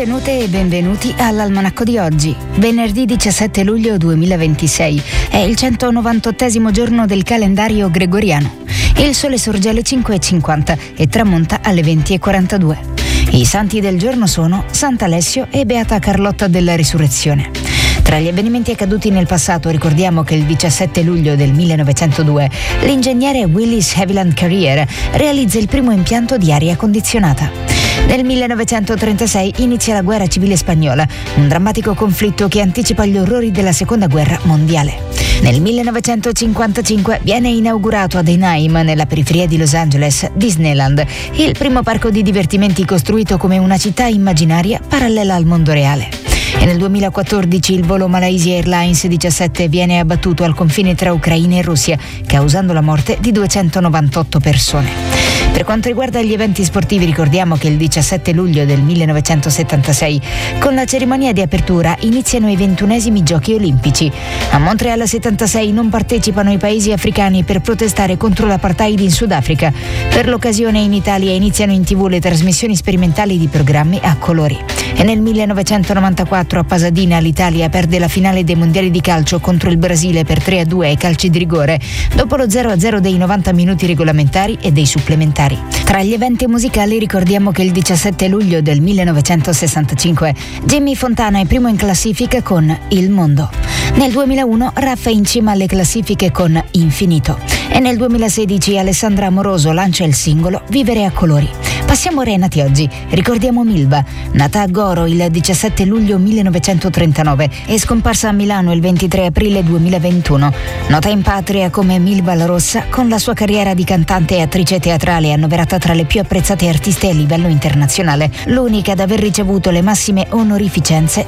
Benvenute e benvenuti all'Almanacco di oggi, venerdì 17 luglio 2026. È il 198° giorno del calendario gregoriano. Il sole sorge alle 5:50 e tramonta alle 20:42. I santi del giorno sono Sant'Alessio e Beata Carlotta della Risurrezione. Tra gli avvenimenti accaduti nel passato ricordiamo che il 17 luglio del 1902 l'ingegnere Willis Haviland Carrier realizza il primo impianto di aria condizionata. Nel 1936 inizia la guerra civile spagnola, un drammatico conflitto che anticipa gli orrori della seconda guerra mondiale. Nel 1955 viene inaugurato ad Anaheim, nella periferia di Los Angeles, Disneyland, il primo parco di divertimenti costruito come una città immaginaria parallela al mondo reale. E nel 2014 il volo Malaysia Airlines 17 viene abbattuto al confine tra Ucraina e Russia, causando la morte di 298 persone. Per quanto riguarda gli eventi sportivi ricordiamo che il 17 luglio del 1976 con la cerimonia di apertura iniziano i 21esimi Giochi Olimpici. A Montreal 76 non partecipano i paesi africani per protestare contro l'apartheid in Sudafrica. Per l'occasione in Italia iniziano in TV le trasmissioni sperimentali di programmi a colori. E nel 1994 a Pasadena l'Italia perde la finale dei mondiali di calcio contro il Brasile per 3-2 ai calci di rigore, dopo lo 0-0 dei 90 minuti regolamentari e dei supplementari. Tra gli eventi musicali ricordiamo che il 17 luglio del 1965 Jimmy Fontana è primo in classifica con Il Mondo. Nel 2001 Raffa è in cima alle classifiche con Infinito. E nel 2016 Alessandra Amoroso lancia il singolo Vivere a colori. Passiamo ai nati oggi. Ricordiamo Milva, nata a Goro il 17 luglio 1939 e scomparsa a Milano il 23 aprile 2021. Nota in patria come Milva la Rossa, con la sua carriera di cantante e attrice teatrale annoverata tra le più apprezzate artiste a livello internazionale, l'unica ad aver ricevuto le massime onorificenze